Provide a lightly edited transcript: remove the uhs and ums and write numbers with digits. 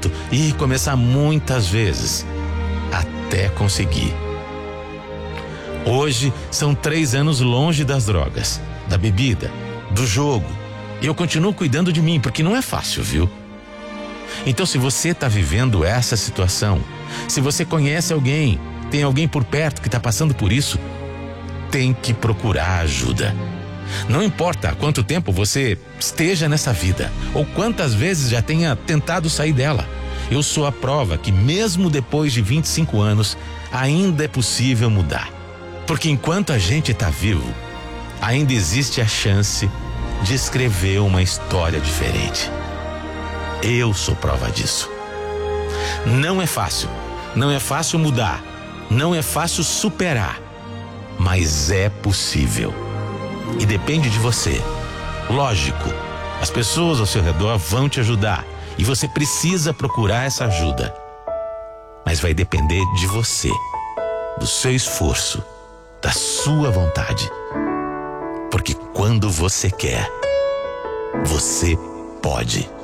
muito e começar muitas vezes até conseguir. Hoje são 3 anos longe das drogas, da bebida, do jogo. E eu continuo cuidando de mim, porque não é fácil, viu? Então, se você está vivendo essa situação, se você conhece alguém, tem alguém por perto que está passando por isso, tem que procurar ajuda. Não importa há quanto tempo você esteja nessa vida, ou quantas vezes já tenha tentado sair dela. Eu sou a prova que mesmo depois de 25 anos, ainda é possível mudar. Porque enquanto a gente está vivo, ainda existe a chance de escrever uma história diferente. Eu sou prova disso. Não é fácil mudar, não é fácil superar, mas é possível. E depende de você. Lógico, as pessoas ao seu redor vão te ajudar e você precisa procurar essa ajuda. Mas vai depender de você, do seu esforço, da sua vontade. Porque quando você quer, você pode.